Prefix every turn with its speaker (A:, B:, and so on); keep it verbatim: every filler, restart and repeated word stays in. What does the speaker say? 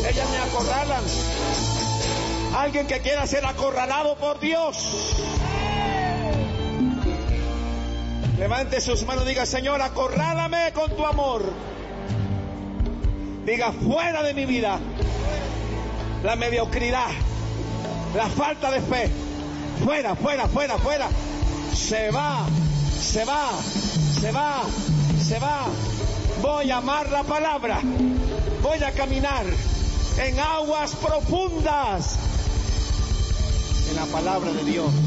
A: Ellas me acorralan. Alguien que quiera ser acorralado por Dios, levante sus manos y diga: Señor, acorrálame con tu amor. Diga: fuera de mi vida la mediocridad, la falta de fe. Fuera, fuera, fuera, fuera. Se va, se va, se va, se va. Voy a amar la palabra. Voy a caminar en aguas profundas, en la palabra de Dios.